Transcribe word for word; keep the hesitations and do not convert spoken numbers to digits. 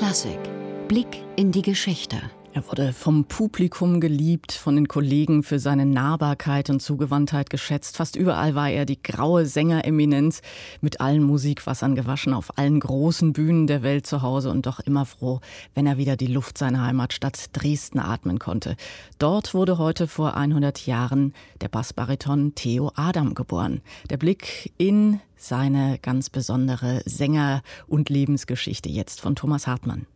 Klassik. Blick in die Geschichte. Er wurde vom Publikum geliebt, von den Kollegen für seine Nahbarkeit und Zugewandtheit geschätzt. Fast überall war er die graue Sängereminenz, mit allen Musikwassern gewaschen, auf allen großen Bühnen der Welt zu Hause und doch immer froh, wenn er wieder die Luft seiner Heimatstadt Dresden atmen konnte. Dort wurde heute vor hundert Jahren der Bassbariton Theo Adam geboren. Der Blick in seine ganz besondere Sänger- und Lebensgeschichte jetzt von Thomas Hartmann.